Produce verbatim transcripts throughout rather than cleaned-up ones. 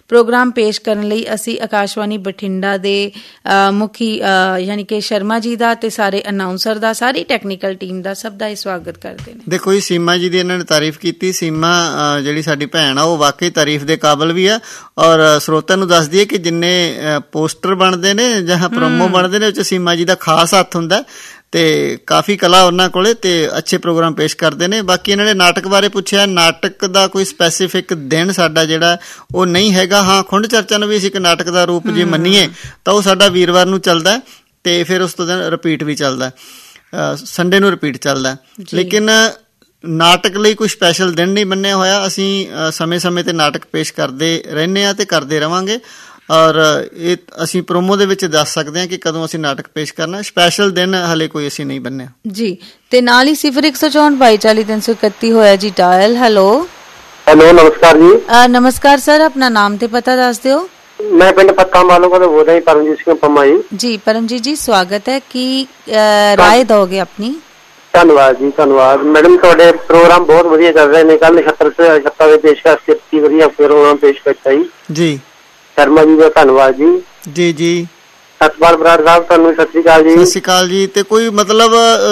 Programme ਪੇਸ਼ ਕਰਨ ਲਈ ਅਸੀਂ ਆਕਾਸ਼ਵਾਣੀ ਬਠਿੰਡਾ ਦੇ ਮੁਖੀ ਯਾਨੀ ਕਿ ਸ਼ਰਮਾ ਜੀ ਦਾ ਤੇ ਸਾਰੇ ਅਨਾਉਂਸਰ ਦਾ, ਸਾਰੀ ਟੈਕਨੀਕਲ ਟੀਮ ਦਾ, ਸਭ ਦਾ ਇਹ ਸਵਾਗਤ ਕਰਦੇ ਨੇ। ਦੇਖੋ ਜੀ, ਸੀਮਾ ਜੀ ਦੀ ਇਹਨਾਂ ਨੇ ਤਾਰੀਫ ਕੀਤੀ। ਸੀਮਾ ਜਿਹੜੀ ਸਾਡੀ ਭੈਣ ਆ ਉਹ ਵਾਕਈ ਤਾਰੀਫ ਦੇ ਕਾਬਲ ਵੀ ਆ, ਔਰ ਸਰੋਤਿਆਂ ਨੂੰ ਦੱਸਦੀ ਹੈ ਕਿ ਜਿੰਨੇ ਪੋਸਟਰ ਬਣਦੇ ਨੇ ਜਾਂ ਪ੍ਰੋਮੋ ਬਣਦੇ ਨੇ ਉਹ 'ਚ ਸੀਮਾ ਜੀ ਦਾ ਖਾਸ ਹੱਥ ਹੁੰਦਾ ਤੇ ਕਾਫੀ ਕਲਾ ਉਹਨਾਂ ਕੋਲੇ ਤੇ ਅੱਛੇ ਪ੍ਰੋਗਰਾਮ ਪੇਸ਼ ਕਰਦੇ ਨੇ। ਬਾਕੀ ਇਹਨਾਂ ਨੇ ਨਾਟਕ ਬਾਰੇ ਪੁੱਛਿਆ। ਨਾਟਕ ਦਾ ਕੋਈ ਸਪੈਸੀਫਿਕ ਦਿਨ ਸਾਡਾ ਜਿਹੜਾ ਉਹ ਨਹੀਂ ਹੈਗਾ। ਹਾਂ, ਖੁੰਡ ਚਰਚਾ ਨੂੰ ਵੀ ਅਸੀਂ ਇੱਕ ਨਾਟਕ ਦਾ ਰੂਪ ਜੇ ਮੰਨੀਏ ਤਾਂ ਉਹ ਸਾਡਾ ਵੀਰਵਾਰ ਨੂੰ ਚੱਲਦਾ ਤੇ ਫਿਰ ਉਸ ਤੋਂ ਦਿਨ ਰਿਪੀਟ ਵੀ ਚੱਲਦਾ, ਸੰਡੇ ਨੂੰ ਰਿਪੀਟ ਚੱਲਦਾ। ਲੇਕਿਨ ਨਾਟਕ ਲਈ ਕੋਈ ਸਪੈਸ਼ਲ ਦਿਨ ਨਹੀਂ ਮੰਨਿਆ ਹੋਇਆ। ਅਸੀਂ ਸਮੇਂ ਸਮੇਂ 'ਤੇ ਨਾਟਕ ਪੇਸ਼ ਕਰਦੇ ਰਹਿੰਦੇ ਹਾਂ ਤੇ ਕਰਦੇ ਰਹਾਂਗੇ, ਔਰ ਇਹ ਅਸੀਂ ਪ੍ਰੋਮੋ ਦੇ ਵਿੱਚ ਦੱਸ ਸਕਦੇ ਹਾਂ ਕਿ ਕਦੋਂ ਅਸੀਂ ਨਾਟਕ ਪੇਸ਼ ਕਰਨਾ। ਸਪੈਸ਼ਲ ਦਿਨ ਹਾਲੇ ਕੋਈ ਅਸੀਂ ਨਹੀਂ ਬੰਨਿਆ ਜੀ। ਤੇ ਨਾਲ ਹੀ ਸਿਫਰ ਇੱਕ ਸੌ ਚੌਂਹਠ ਬਾਈ ਚਾਲੀ ਤਿੰਨ ਸੌ ਇਕੱਤੀ ਹੋਇਆ ਜੀ ਡਾਇਲ। ਹੈਲੋ ਹੈਲੋ, ਨਮਸਕਾਰ ਜੀ। ਨਮਸਕਾਰ ਸਰ, ਆਪਣਾ ਨਾਮ ਤੇ ਪਤਾ ਦੱਸ ਦਿਓ। ਮੈਂ ਪਿੰਡ ਪੱਕਾ ਮਾਲੋ ਤੋਂ ਬੋਲ ਰਿਹਾ, ਪਰਮਜੀਤ ਸਿੰਘ ਪੰਮਾ ਜੀ। ਜੀ ਪਰਮਜੀਤ ਜੀ, ਸਵਾਗਤ ਹੈ। ਕੀ ਰਾਏ ਦੋਗੇ ਆਪਣੀ? ਧੰਨਵਾਦ ਜੀ, ਧੰਨਵਾਦ ਮੈਡਮ। ਤੁਹਾਡੇ ਪ੍ਰੋਗਰਾਮ ਬਹੁਤ ਵਧੀਆ ਚੱਲ ਰਹੇ ਨੇ। ਕੱਲ ਛੱਤਰ ਛੱਤਾਂ ਦੇ ਪੇਸ਼ਕਸ਼ ਕੀਤੀ, ਵਧੀਆ ਪ੍ਰੋਗਰਾਮ ਪੇਸ਼ ਕੀਤਾ ਜੀ। ਜੀ ਸ਼ਰਮਾ ਜੀ ਦਾ ਧੰਨਵਾਦ ਜੀ। ਜੀ ਜੀ ਸਤਪਾਲ ਬਰਾੜ ਸਾਹਿਬ, ਤੁਹਾਨੂੰ ਸਤਿ ਸ਼੍ਰੀ ਅਕਾਲ ਜੀ। ਸਤਿ ਸ਼੍ਰੀ ਅਕਾਲ ਜੀ। ਤੇ ਕੋਈ ਮਤਲਬ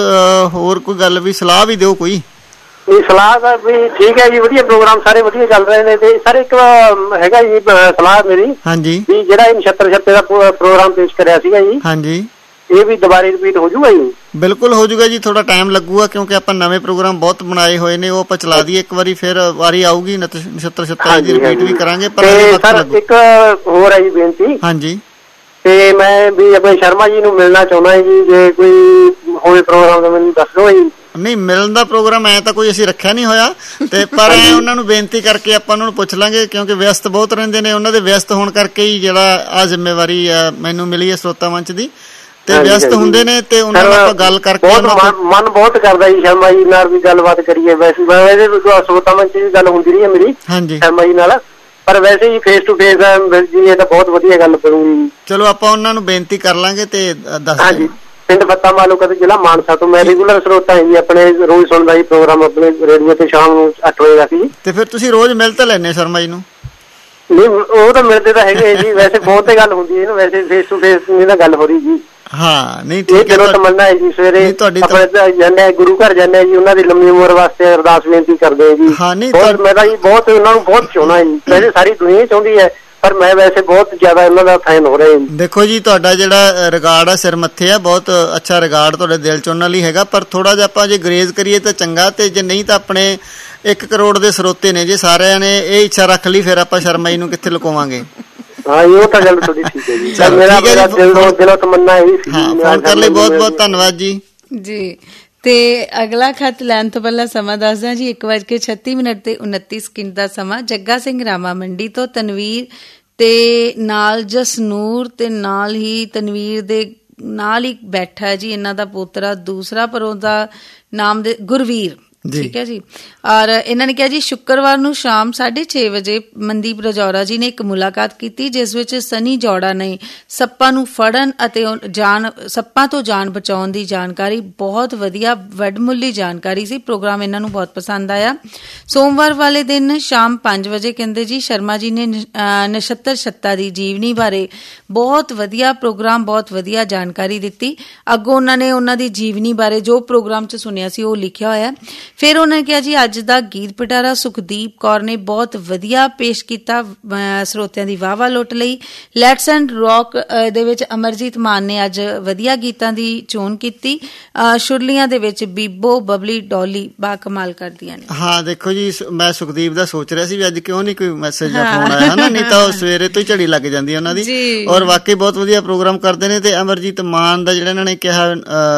ਹੋਰ ਕੋਈ ਗੱਲ ਵੀ ਸਲਾਹ ਵੀ ਦਿਓ ਕੋਈ? ਨਹੀਂ, ਸਲਾਹ ਦਾ ਵੀ ਠੀਕ ਹੈ ਜੀ, ਵਧੀਆ ਪ੍ਰੋਗਰਾਮ ਸਾਰੇ ਵਧੀਆ ਚੱਲ ਰਹੇ ਨੇ। ਤੇ ਸਰ ਇੱਕ ਹੈਗਾ ਜੀ ਸਲਾਹ ਮੇਰੀ, ਹਾਂਜੀ, ਵੀ ਜਿਹੜਾ ਇਹ ਨਛੱਤਰ ਛੱਤੇ ਦਾ ਪ੍ਰੋਗਰਾਮ ਪੇਸ਼ ਕਰਿਆ ਸੀਗਾ ਜੀ, ਹਾਂਜੀ, ਇਹ ਵੀ ਦੁਬਾਰਾ ਰਿਪੀਟ ਹੋ ਜਾਊਗਾ ਜੀ? ਬਿਲਕੁਲ ਹੋ ਜਾਊਗਾ ਜੀ, ਥੋੜਾ ਟਾਈਮ ਲੱਗੂਗਾ ਕਿਉਂਕਿ ਆਪਾਂ ਨਵੇਂ ਪ੍ਰੋਗਰਾਮ ਬਹੁਤ ਬਣਾਏ ਹੋਏ ਨੇ। ਉਹ ਆਪਾਂ ਚਲਾ ਦਈਏ ਇੱਕ ਵਾਰੀ, ਫਿਰ ਵਾਰੀ ਆਊਗੀ ਨਛੱਤਰ ਛੱਤਾ ਦੀ ਰਿਪੀਟ ਵੀ ਕਰਾਂਗੇ। ਪਰ ਸਰ ਇੱਕ ਹੋਰ ਹੈ ਜੀ ਬੇਨਤੀ। ਹਾਂਜੀ, ਤੇ ਮੈਂ ਵੀ ਆਪਣੇ ਸ਼ਰਮਾ ਜੀ ਨੂੰ ਮਿਲਣਾ ਚਾਹੁੰਦਾ ਜੀ, ਜੇ ਕੋਈ ਹੋਵੇ ਪ੍ਰੋਗਰਾਮ ਤਾਂ ਮੈਨੂੰ ਦੱਸ ਦਿਓ ਜੀ। ਨਹੀਂ, ਮਿਲਣ ਦਾ ਪ੍ਰੋਗਰਾਮ ਐ ਤਾਂ ਕੋਈ ਅਸੀਂ ਰੱਖਿਆ ਨਹੀਂ ਹੋਇਆ ਤੇ ਪਰ ਉਹਨਾਂ ਨੂੰ ਬੇਨਤੀ ਕਰਕੇ ਆਪਾਂ ਉਹਨਾਂ ਨੂੰ ਪੁੱਛ ਲਾਂਗੇ ਕਿਉਂਕਿ ਵਿਅਸਤ ਬਹੁਤ ਰਹਿੰਦੇ ਨੇ। ਉਹਨਾਂ ਦੇ ਵਿਅਸਤ ਹੋਣ ਕਰਕੇ ਹੀ ਜਿਹੜਾ ਆ ਜ਼ਿੰਮੇਵਾਰੀ ਮੈਨੂੰ ਮਿਲੀ ਹੈ ਸਰੋਤਾ ਮੰਚ ਦੀ, ਤੇ ਵਿਅਸਤ ਹੁੰਦੇ ਨੇ ਤੇ ਉਹਨਾਂ ਨਾਲ ਆਪਾਂ ਗੱਲ ਕਰਕੇ ਮਨ ਬਹੁਤ ਕਰਦਾ ਜੀ ਸ਼ਰਮਾ ਜੀ ਨਾਲ ਵੀ ਗੱਲਬਾਤ ਕਰੀਏ। ਵੈਸੇ ਸਰੋਤਾ ਮੰਚ ਦੀ ਗੱਲ ਹੁੰਦੀ ਰਹੀ ਹੈ ਮੇਰੀ ਸ਼ਰਮਾ ਜੀ ਨਾਲ, ਪਰ ਵੈਸੇ ਹੀ ਫੇਸ ਟੂ ਫੇਸ ਜੀ ਇਹ ਤਾਂ ਬਹੁਤ ਵਧੀਆ ਗੱਲ ਬਣੂਗੀ। ਚਲੋ ਆਪਾਂ ਉਹਨਾਂ ਨੂੰ ਬੇਨਤੀ ਕਰ ਲਾਂਗੇ ਤੇ ਦੱਸ। ਹਾਂਜੀ, ਪਿੰਡ ਫੱਤਾ ਮਾਲੋ ਕਦੇ ਜ਼ਿਲ੍ਹਾ ਮਾਨਸਾ ਤੋਂ। ਮੈਂ ਰੈਗੂਲਰ ਸਰੋਤਾ ਹਾਂ ਜੀ, ਆਪਣੇ ਰੋਜ਼ ਸੁਣਦਾ ਜੀ ਪ੍ਰੋਗਰਾਮ ਆਪਣੇ ਰੇਡੀਓ ਤੇ ਸ਼ਾਮ ਨੂੰ ਅੱਠ ਵਜੇ ਦਾ ਸੀ। ਤੇ ਫਿਰ ਤੁਸੀਂ ਰੋਜ਼ ਮਿਲ ਤਾਂ ਲੈਂਦੇ ਸ਼ਰਮਾ ਜੀ ਨੂੰ? ਨਹੀਂ, ਉਹ ਤਾਂ ਮਿਲਦੇ ਤਾਂ ਹੈਗੇ ਜੀ, ਵੈਸੇ ਫੋਨ ਤੇ ਗੱਲ ਹੁੰਦੀ ਹੈ ਨਾ, ਵੈਸੇ ਫੇਸ ਟੂ ਫੇਸ ਨਹੀਂ ਤਾਂ ਗੱਲ ਹੋ ਰਹੀ ਜੀ। ਹਾਂ, ਨਹੀਂ ਠੀਕ ਹੈ। ਤਮੰਨਾ ਹੈ ਜੀ, ਸਵੇਰੇ ਜਾਂਦੇ ਗੁਰੂ ਘਰ ਜਾਂਦੇ ਜੀ, ਉਹਨਾਂ ਦੀ ਲੰਮੀ ਉਮਰ ਵਾਸਤੇ ਅਰਦਾਸ ਬੇਨਤੀ ਕਰਦੇ ਜੀ। ਹਾਂ, ਨਹੀਂ ਮੈਂ ਤਾਂ ਜੀ ਬਹੁਤ ਉਹਨਾਂ ਨੂੰ ਬਹੁਤ ਚਾਹੁੰਦਾ ਜੀ, ਵੈਸੇ ਸਾਰੀ ਦੁਨੀਆ ਚਾਹੁੰਦੀ ਹੈ, ਪਰ ਮੈਂ ਵੈਸੇ ਬਹੁਤ ਜ਼ਿਆਦਾ ਇਹਨਾਂ ਦਾ ਫੈਨ ਹੋ ਰਿਹਾ। ਦੇਖੋ ਜੀ, ਤੁਹਾਡਾ ਜਿਹੜਾ ਰਿਕਾਰਡ ਆ ਸਿਰ ਮੱਥੇ ਆ, ਬਹੁਤ ਅੱਛਾ ਰਿਕਾਰਡ ਤੁਹਾਡੇ ਦਿਲ ਚ ਉਹਨਾਂ ਲਈ ਹੈਗਾ, ਪਰ ਥੋੜਾ ਜਿਹਾ ਆਪਾਂ ਜੇ ਗਰੇਜ਼ ਕਰੀਏ ਤਾਂ ਚੰਗਾ, ਤੇ ਜੇ ਨਹੀਂ ਤਾਂ ਆਪਣੇ ਇੱਕ ਕਰੋੜ ਦੇ ਸਰੋਤੇ ਨੇ, ਜੇ ਸਾਰਿਆਂ ਨੇ ਇਹ ਇੱਛਾ ਰੱਖ ਲਈ ਫਿਰ ਆਪਾਂ ਸ਼ਰਮਾ ਜੀ ਨੂੰ ਕਿੱਥੇ ਲੁਕਾਵਾਂਗੇ। ਹਾਂ, ਉਹ ਤਾਂ ਗੱਲ ਤੁਹਾਡੀ ਠੀਕ ਹੈ ਜੀ। ਮੇਰਾ ਮੇਰਾ ਦਿਲ ਤੋਂ ਦਿਲੋਂ ਤਮੰਨਾ ਇਹੀ ਸੀ। ਹਾਂ, ਫੋਨ ਕਰਨ ਲਈ ਬਹੁਤ ਬਹੁਤ ਧੰਨਵਾਦ ਜੀ। ਜੀ, ਤੇ ਅਗਲਾ ਖਤ ਲੈਣ ਤੋਂ ਪਹਿਲਾਂ ਸਮਾਂ ਦੱਸਦਾ ਜੀ। ਇੱਕ ਵੱਜ ਕੇ ਛੱਤੀ ਮਿੰਟ ਤੇ ਉਨੱਤੀ ਸਕਿੰਟ ਦਾ ਸਮਾਂ। ਜੱਗਾ ਸਿੰਘ ਰਾਮਾ ਮੰਡੀ ਤੋਂ ਤਨਵੀਰ ਤੇ ਨਾਲ ਜਸਨੂਰ ਤੇ ਨਾਲ ਹੀ ਤਨਵੀਰ ਦੇ ਨਾਲ ਹੀ ਬੈਠਾ ਜੀ ਇਹਨਾਂ ਦਾ ਪੋਤਰਾ ਦੂਸਰਾ, ਪਰ ਉਹਦਾ ਨਾਮ ਦੇ ਗੁਰਵੀਰ, ਠੀਕ ਹੈ ਜੀ। ਔਰ ਇਹਨਾਂ ਨੇ ਕਿਹਾ ਜੀ ਸ਼ੁੱਕਰਵਾਰ ਨੂੰ ਸ਼ਾਮ ਸਾਢੇ ਛੇ ਵਜੇ ਮਨਦੀਪ ਰਜੌਰਾ ਜੀ ਨੇ ਇੱਕ ਮੁਲਾਕਾਤ ਕੀਤੀ, ਜਿਸ ਵਿੱਚ ਸਨੀ ਜੌੜਾ ਨੇ ਸੱਪਾਂ ਨੂੰ ਫੜਨ ਅਤੇ ਜਾਨ ਸੱਪਾਂ ਤੋਂ ਜਾਨ ਬਚਾਉਣ ਦੀ ਜਾਣਕਾਰੀ, ਬਹੁਤ ਵਧੀਆ ਵੱਡਮੁੱਲੀ ਜਾਣਕਾਰੀ ਸੀ। ਪ੍ਰੋਗਰਾਮ ਇਹਨਾਂ ਨੂੰ ਬਹੁਤ ਪਸੰਦ ਆਇਆ। ਸੋਮਵਾਰ ਵਾਲੇ ਦਿਨ ਸ਼ਾਮ ਪੰਜ ਵਜੇ ਕਹਿੰਦੇ ਜੀ ਸ਼ਰਮਾ ਜੀ ਨੇ ਨਛੱਤਰ ਛੱਤਾ ਦੀ ਜੀਵਨੀ ਬਾਰੇ ਬਹੁਤ ਵਧੀਆ ਪ੍ਰੋਗਰਾਮ, ਬਹੁਤ ਵਧੀਆ ਜਾਣਕਾਰੀ ਦਿੱਤੀ। ਅੱਗੋਂ ਉਹਨਾਂ ਨੇ ਉਹਨਾਂ ਦੀ ਜੀਵਨੀ ਬਾਰੇ ਜੋ ਪ੍ਰੋਗਰਾਮ 'ਚ ਸੁਣਿਆ ਸੀ ਉਹ ਲਿਖਿਆ ਹੋਇਆ। ਫਿਰ ਉਹਨਾਂ ਨੇ ਕਿਹਾ ਜੀ ਅੱਜ ਦਾ ਗੀਤ ਪਿਟਾਰਾ ਸੁਖਦੀਪ ਕੌਰ ਨੇ ਬਹੁਤ ਵਧੀਆ ਪੇਸ਼ ਕੀਤਾ, ਸਰੋਤਿਆਂ ਦੀ ਵਾਹ ਵਾਹ ਲੁੱਟ ਲਈ। ਲੈਟਸ ਐਂਡ ਰੌਕ ਦੇ ਵਿੱਚ ਅਮਰਜੀਤ ਮਾਨ ਨੇ ਅੱਜ ਵਧੀਆ ਗੀਤਾਂ ਦੀ ਚੋਣ ਕੀਤੀ। ਸ਼ੁਰਲੀਆਂ ਦੇ ਵਿੱਚ ਬੀਬੋ, ਬਬਲੀ, ਡੋਲੀ ਬਾ ਕਮਾਲ ਕਰਦੀਆਂ ਨੇ। ਹਾਂ, ਦੇਖੋ ਜੀ, ਮੈਂ ਸੁਖਦੀਪ ਦਾ ਸੋਚ ਰਿਹਾ ਸੀ ਵੀ ਅੱਜ ਕਿਉਂ ਨਹੀਂ ਕੋਈ ਮੈਸੇਜ ਜਾਂ ਫੋਨ ਆਇਆ ਹਨਾ, ਨਹੀਂ ਤਾਂ ਉਹ ਸਵੇਰੇ ਤੋਂ ਹੀ ਝੜੀ ਲੱਗ ਜਾਂਦੀ ਉਹਨਾਂ ਦੀ। ਔਰ ਵਾਕਈ ਬਹੁਤ ਵਧੀਆ ਪ੍ਰੋਗਰਾਮ ਕਰਦੇ ਨੇ। ਤੇ ਅਮਰਜੀਤ ਮਾਨ ਦਾ ਜਿਹੜਾ ਇਹਨਾਂ ਨੇ ਕਿਹਾ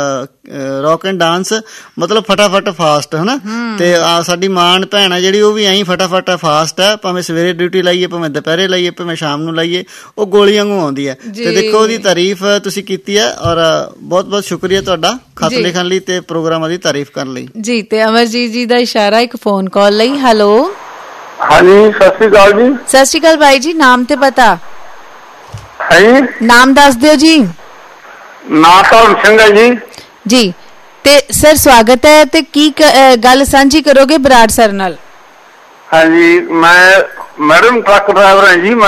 ਰੌਕ ਐਂਡ ਡਾਂਸ, ਮਤਲਬ ਫਟਾਫਟ ਫਾਸਟ ਹਨਾ। ਤੇ ਸਾਡੀ ਮਾਨ ਭੈਣ ਆ ਜਿਹੜੀ, ਉਹ ਵੀ ਐਂ ਫਟਾਫਟ ਫਾਸਟ ਹੈ, ਭਾਵੇਂ ਸਵੇਰੇ ਡਿਊਟੀ ਲਾਈਏ, ਭਾਵੇਂ ਦੁਪਹਿਰੇ ਲਾਈਏ, ਭਾਵੇਂ ਸ਼ਾਮ ਨੂੰ ਲਾਈਏ, ਉਹ ਗੋਲੀ ਵਾਂਗੂ ਆਉਂਦੀ ਹੈ। ਤੇ ਦੇਖੋ ਉਹਦੀ ਤਾਰੀਫ ਤੁਸੀਂ ਕੀਤੀ ਹੈ, ਔਰ ਬਹੁਤ ਬਹੁਤ ਸ਼ੁਕਰੀਆ ਤੁਹਾਡਾ ਖਤ ਲਿਖਣ ਲਈ ਤੇ ਪ੍ਰੋਗਰਾਮਾਂ ਦੀ ਤਾਰੀਫ ਕਰਨ ਲਈ ਜੀ। ਤੇ ਅਮਰਜੀਤ ਜੀ ਦਾ ਇਸ਼ਾਰਾ ਇੱਕ ਫੋਨ ਕਾਲ ਲਈ। ਹੈਲੋ, ਹਾਂਜੀ, ਸਤਿ ਸ਼੍ਰੀ ਅਕਾਲ ਜੀ। ਸਤਿ ਸ਼੍ਰੀ ਅਕਾਲ ਭਾਈ ਜੀ, ਨਾਮ ਤੇ ਪਤਾ ਹੈ? ਨਾਮ ਦੱਸ ਦਿਓ ਜੀ। ਨਾਮ ਤਾਂ ਸਿੰਘ ਹੈ ਜੀ। ਜੀ, ਤੇ ਸਰ ਸਵਾਗਤ ਹੈ। ਤੇ ਕੀ ਗੱਲ ਸਾਂਝੀ ਕਰੋਗੇ ਬਰਾੜ ਸਰ ਨਾਲ? ਹਾਂਜੀ, ਮੈਂ ਮੈਡਮ ਟਰੱਕ ਡਰਾਈਵਰ ਹਾਂ ਜੀ।